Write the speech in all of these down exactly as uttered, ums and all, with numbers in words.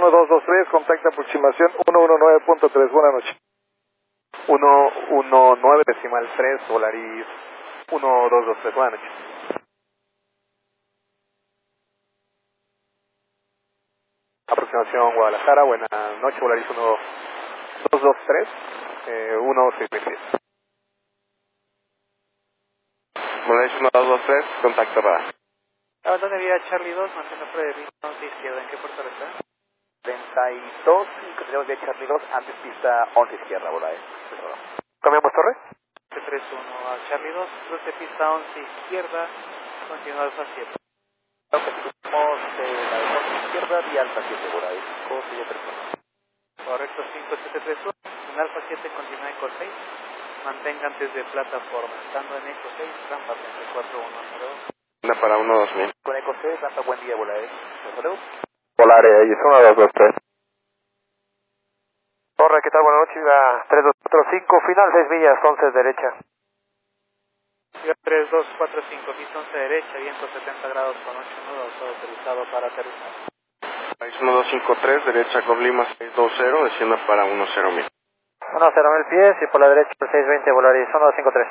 uno dos dos tres, contacto aproximación uno uno nueve punto tres, buenas noches. uno uno nueve decimal tres, Volaris uno dos dos tres, buenas noches. Aproximación Guadalajara, buenas noches, Volaris uno dos dos tres, eh, uno seis seis. Volaris uno dos dos tres, contacto para. Abandone vía Charlie dos, mantenga prueba de pista once izquierda, ¿en qué puerto está? treinta y dos, y continuamos de Charlie dos, antes pista once izquierda, Volaris. ¿Cambiamos torre? tres uno a Charlie dos, cruce pista once izquierda, continúa Alfa siete. Ok, tenemos eh, la de once izquierda y Alfa siete, Volaris cinco seis tres uno. Correcto, cinco siete tres uno, en Alfa siete continúa Eco seis, mantenga antes de plataforma, estando en Eco seis, rampa treinta y cuatro uno cero. Anda para uno dos mil. Con Eco seis, rampa buen día, Volaris. ¿Hasta luego? Volaris uno dos dos tres. Torre, ¿qué tal? Buenas noches, iba tres dos cuatro cinco, final seis millas, once derecha. tres dos cuatro cinco, pista once derecha, viento setenta grados con ocho nudos, todo autorizado para aterrizar. Volaris uno dos cinco tres, derecha con Lima seis dos cero, descienda para uno cero mil. uno cero mil pies y por la derecha seis veinte, Volaris uno dos cinco tres.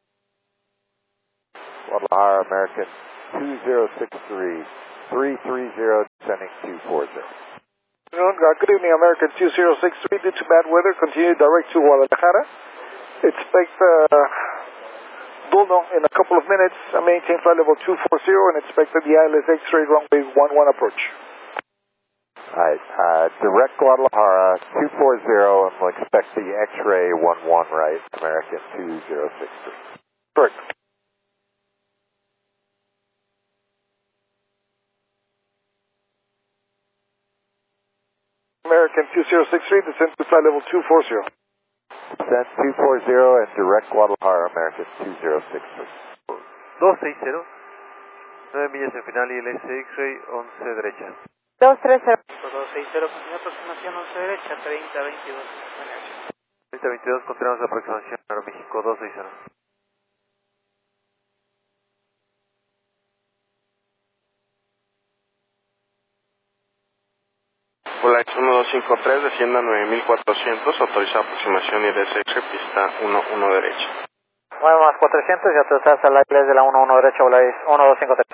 Guadalajara, American two zero six three, three three zero, descending two four zero. Good evening, American two zero six three, due to bad weather, continue direct to Guadalajara. Expect uh, Bulldog in a couple of minutes, maintain flight level two four zero and expect the I L S X-ray runway one one approach. Alright, uh, direct Guadalajara two four zero, and we'll expect the X-ray one one right, American two zero six three. Correct. American two zero six three, descend to flight level two four zero. Descend two four zero and direct Guadalajara, American two zero six three. dos seis cero, nueve millas en final y el S X-ray once derecha. dos tres cero. dos seis cero, continúa aproximación once derecha, treinta veintidós. treinta veintidós, continuamos la aproximación Aeroméxico dos seis cero. Volaris uno dos cinco tres, descienda nueve mil cuatrocientos, autorizada aproximación I D S X, pista uno uno derecha. nueve más cuatrocientos y autorizada al I L S de la uno uno derecha, Volaris uno dos cinco tres.